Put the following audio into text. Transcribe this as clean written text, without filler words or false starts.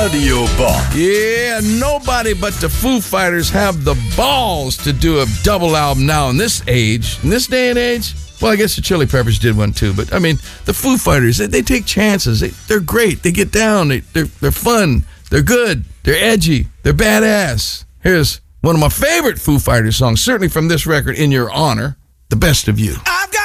Radio Box. Yeah, nobody but the Foo Fighters have the balls to do a double album now in this age, in this day and age. Well, I guess the Chili Peppers did one too, but I mean, the Foo Fighters, they take chances. They're great. They get down. They're fun. They're good. They're edgy. They're badass. Here's one of my favorite Foo Fighters songs, certainly from this record, In Your Honor, The Best of You.